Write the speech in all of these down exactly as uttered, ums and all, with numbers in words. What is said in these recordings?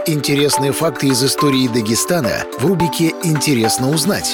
Интересные факты из истории Дагестана в рубрике «Интересно узнать».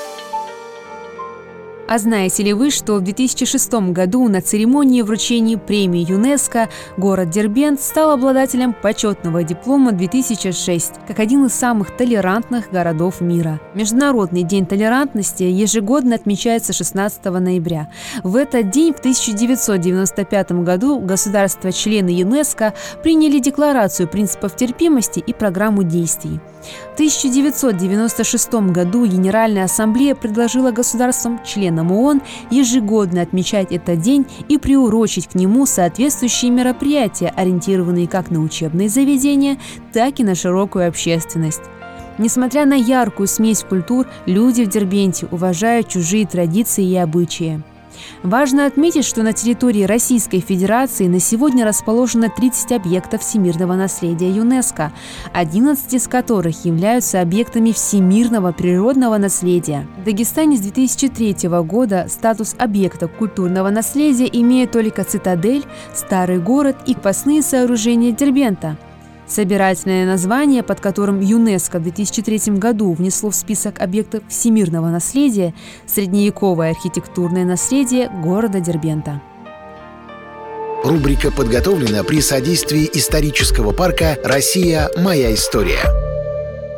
А знаете ли вы, что в две тысячи шестом году на церемонии вручения премии ЮНЕСКО город Дербент стал обладателем почетного диплома две тысячи шестого как один из самых толерантных городов мира? Международный день толерантности ежегодно отмечается шестнадцатого ноября. В этот день в тысяча девятьсот девяносто пятом году государства-члены ЮНЕСКо приняли Декларацию принципов терпимости и программу действий. В тысяча девятьсот девяносто шестом году Генеральная ассамблея предложила государствам-членам ООН ежегодно отмечать этот день и приурочить к нему соответствующие мероприятия, ориентированные как на учебные заведения, так и на широкую общественность. Несмотря на яркую смесь культур, люди в Дербенте уважают чужие традиции и обычаи. Важно отметить, что на территории Российской Федерации на сегодня расположено тридцать объектов всемирного наследия ЮНЕСКо, одиннадцать из которых являются объектами всемирного природного наследия. В Дагестане с две тысячи третьего года статус объекта культурного наследия имеет только цитадель, старый город и крепостные сооружения Дербента. Собирательное название, под которым ЮНЕСКо в две тысячи третьем году внесло в список объектов всемирного наследия средневековое архитектурное наследие города Дербента. Рубрика подготовлена при содействии исторического парка «Россия. Моя история».